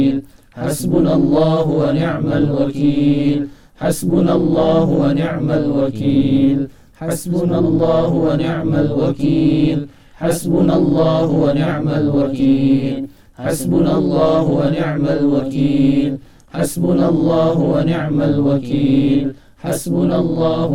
حسبنا الله ونعم الوكيل حسبنا الله ونعم الوكيل حسبنا الله ونعم الوكيل حسبنا الله ونعم الوكيل حسبنا الله ونعم الوكيل حسبنا الله ونعم الوكيل حسبنا الله